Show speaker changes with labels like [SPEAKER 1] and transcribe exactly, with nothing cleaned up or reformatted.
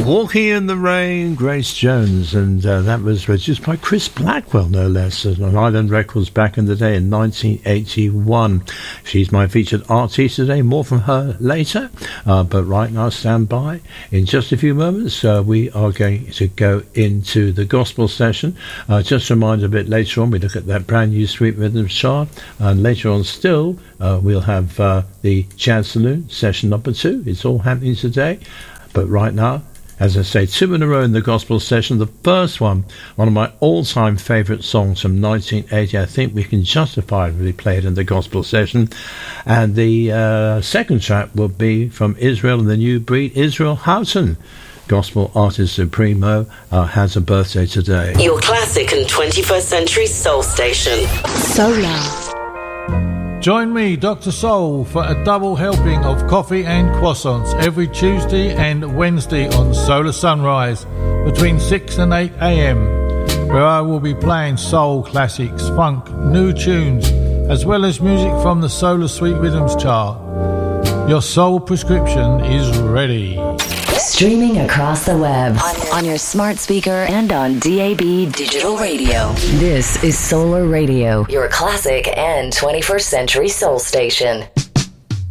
[SPEAKER 1] Walking in the Rain, Grace Jones, and uh, that was produced by Chris Blackwell, no less, on Island Records back in the day in nineteen eighty-one. She's my featured artist today. More from her later, uh, but right now, stand by. In just a few moments, uh, we are going to go into the gospel session. Uh, just a reminder, a bit later on, we look at that brand new Sweet Rhythm chart, and later on still, uh, we'll have uh, the Jazz Saloon session number two. It's all happening today, but right now, as I say, two in a row in the gospel session. The first one, one of my all-time favourite songs from nineteen eighty. I think we can justifiably play it in the gospel session. And the uh, second track will be from Israel and the New Breed. Israel Houghton, gospel artist supremo, uh, has a birthday today.
[SPEAKER 2] Your classic and twenty-first century soul station. Solar.
[SPEAKER 3] Join me, Doctor Soul, for a double helping of coffee and croissants every Tuesday and Wednesday on Solar Sunrise between six and eight a.m, where I will be playing soul classics, funk, new tunes, as well as music from the Solar Sweet Rhythms chart. Your soul prescription is ready.
[SPEAKER 4] Streaming across the web, on, on your smart speaker and on D A B digital radio. This is Solar Radio, your classic and twenty-first century soul station.